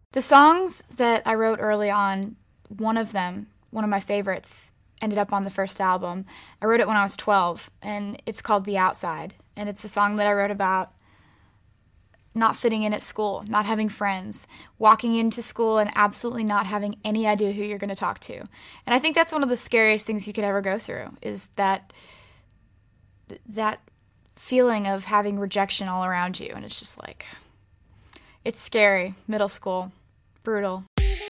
The songs that I wrote early on, one of them, one of my favorites, ended up on the first album. I wrote it when I was 12, and it's called The Outside. And it's a song that I wrote about not fitting in at school, not having friends, walking into school and absolutely not having any idea who you're going to talk to. And I think that's one of the scariest things you could ever go through, is that feeling of having rejection all around you. And it's just like, it's scary. Middle school, brutal.